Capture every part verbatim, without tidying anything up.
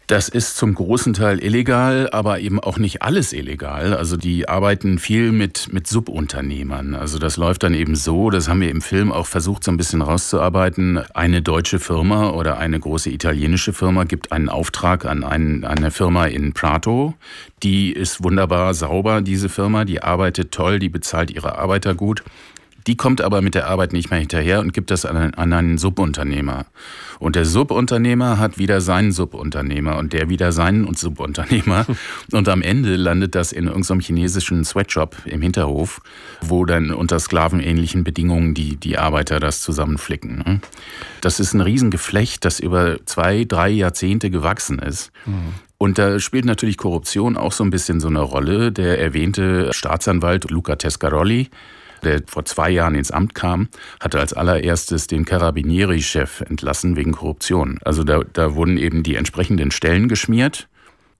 Das ist zum großen Teil illegal, aber eben auch nicht alles illegal. Also die arbeiten viel mit, mit Subunternehmern. Also das läuft dann eben so, das haben wir im Film auch versucht so ein bisschen rauszuarbeiten. Eine deutsche Firma oder eine große italienische Firma gibt einen Auftrag an einen, eine Firma in Prato. Die ist wunderbar sauber, diese Firma, die arbeitet toll, die bezahlt ihre Arbeiter gut. Die kommt aber mit der Arbeit nicht mehr hinterher und gibt das an einen, an einen Subunternehmer. Und der Subunternehmer hat wieder seinen Subunternehmer und der wieder seinen Subunternehmer. Und am Ende landet das in irgendeinem chinesischen Sweatshop im Hinterhof, wo dann unter sklavenähnlichen Bedingungen die, die Arbeiter das zusammenflicken. Das ist ein Riesengeflecht, das über zwei, drei Jahrzehnte gewachsen ist. Mhm. Und da spielt natürlich Korruption auch so ein bisschen so eine Rolle. Der erwähnte Staatsanwalt Luca Tescaroli, der vor zwei Jahren ins Amt kam, hatte als allererstes den Carabinieri-Chef entlassen wegen Korruption. Also da, da wurden eben die entsprechenden Stellen geschmiert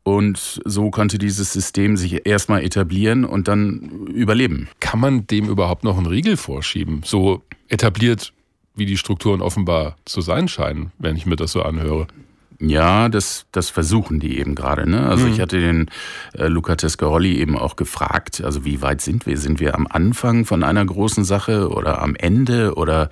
und so konnte dieses System sich erstmal etablieren und dann überleben. Kann man dem überhaupt noch einen Riegel vorschieben? So etabliert, wie die Strukturen offenbar zu sein scheinen, wenn ich mir das so anhöre. Ja, das, das versuchen die eben gerade. Ne? Also mhm. ich hatte den äh, Luca Tescaroli eben auch gefragt, also wie weit sind wir? Sind wir am Anfang von einer großen Sache oder am Ende oder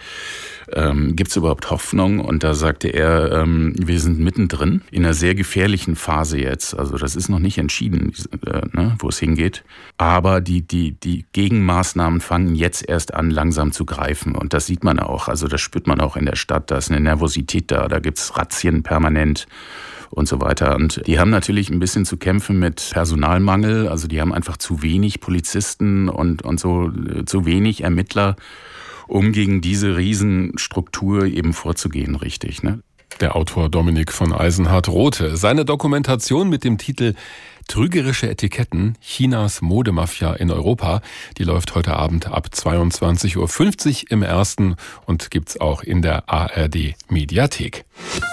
ähm, gibt es überhaupt Hoffnung? Und da sagte er, ähm, wir sind mittendrin in einer sehr gefährlichen Phase jetzt. Also das ist noch nicht entschieden, äh, ne, wo es hingeht. Aber die, die, die Gegenmaßnahmen fangen jetzt erst an, langsam zu greifen. Und das sieht man auch. Also das spürt man auch in der Stadt. Da ist eine Nervosität da. Da gibt es Razzien permanent und so weiter. Und die haben natürlich ein bisschen zu kämpfen mit Personalmangel. Also die haben einfach zu wenig Polizisten und, und so zu wenig Ermittler, um gegen diese Riesenstruktur eben vorzugehen, richtig, ne? Der Autor Dominik von Eisenhardt-Rothe. Seine Dokumentation mit dem Titel Trügerische Etiketten, Chinas Modemafia in Europa, die läuft heute Abend ab zweiundzwanzig Uhr fünfzig im Ersten und gibt's auch in der A R D-Mediathek.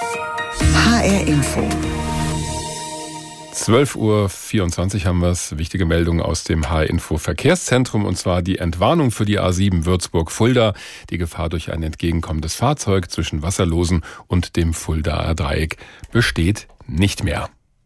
H R Info. zwölf Uhr vierundzwanzig haben wir es. Wichtige Meldung aus dem H R Info Verkehrszentrum, und zwar die Entwarnung für die A sieben Würzburg-Fulda. Die Gefahr durch ein entgegenkommendes Fahrzeug zwischen Wasserlosen und dem Fuldaer Dreieck besteht nicht mehr.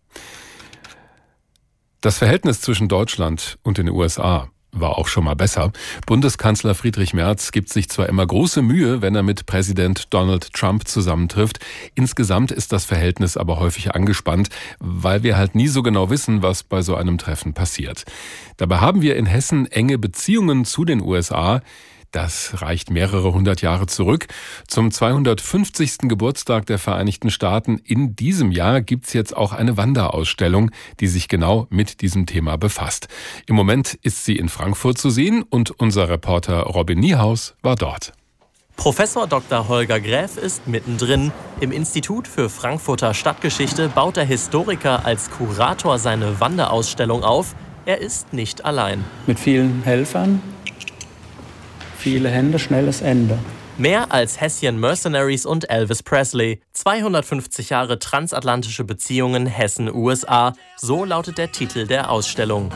Das Verhältnis zwischen Deutschland und den U S A war auch schon mal besser. Bundeskanzler Friedrich Merz gibt sich zwar immer große Mühe, wenn er mit Präsident Donald Trump zusammentrifft. Insgesamt ist das Verhältnis aber häufig angespannt, weil wir halt nie so genau wissen, was bei so einem Treffen passiert. Dabei haben wir in Hessen enge Beziehungen zu den U S A. Das reicht mehrere hundert Jahre zurück. Zum zweihundertfünfzigsten Geburtstag der Vereinigten Staaten in diesem Jahr gibt's jetzt auch eine Wanderausstellung, die sich genau mit diesem Thema befasst. Im Moment ist sie in Frankfurt zu sehen und unser Reporter Robin Niehaus war dort. Professor Doktor Holger Gräf ist mittendrin. Im Institut für Frankfurter Stadtgeschichte baut der Historiker als Kurator seine Wanderausstellung auf. Er ist nicht allein. Mit vielen Helfern. Viele Hände, schnelles Ende. Mehr als Hessian Mercenaries und Elvis Presley. zweihundertfünfzig Jahre transatlantische Beziehungen Hessen-U S A. So lautet der Titel der Ausstellung.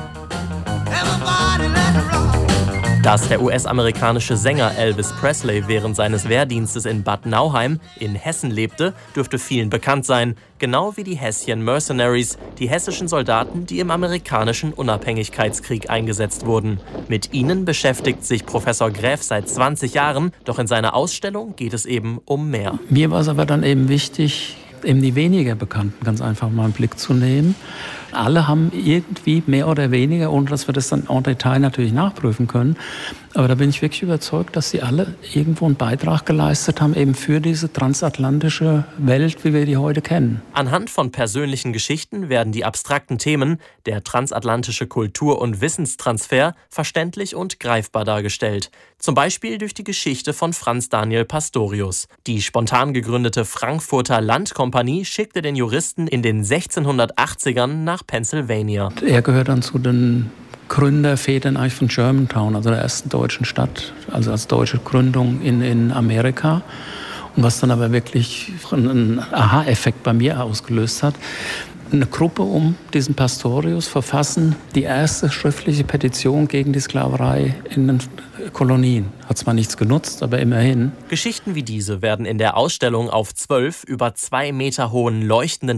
Dass der U S-amerikanische Sänger Elvis Presley während seines Wehrdienstes in Bad Nauheim in Hessen lebte, dürfte vielen bekannt sein. Genau wie die Hessian Mercenaries, die hessischen Soldaten, die im amerikanischen Unabhängigkeitskrieg eingesetzt wurden. Mit ihnen beschäftigt sich Professor Gräf seit zwanzig Jahren, doch in seiner Ausstellung geht es eben um mehr. Mir war es aber dann eben wichtig, eben die weniger Bekannten ganz einfach mal einen Blick zu nehmen. Alle haben irgendwie mehr oder weniger, ohne dass wir das dann en Detail natürlich nachprüfen können, aber da bin ich wirklich überzeugt, dass sie alle irgendwo einen Beitrag geleistet haben, eben für diese transatlantische Welt, wie wir die heute kennen. Anhand von persönlichen Geschichten werden die abstrakten Themen, der transatlantische Kultur- und Wissenstransfer, verständlich und greifbar dargestellt. Zum Beispiel durch die Geschichte von Franz Daniel Pastorius. Die spontan gegründete Frankfurter Landkompanie schickte den Juristen in den sechzehnhundertachtzigern nach Pennsylvania. Er gehört dann zu den Gründervätern eigentlich von Germantown, also der ersten deutschen Stadt, also als deutsche Gründung in, in Amerika. Und was dann aber wirklich einen Aha-Effekt bei mir ausgelöst hat, eine Gruppe um diesen Pastorius verfassen die erste schriftliche Petition gegen die Sklaverei in den Kolonien. Hat zwar nichts genutzt, aber immerhin. Geschichten wie diese werden in der Ausstellung auf zwölf über zwei Meter hohen leuchtenden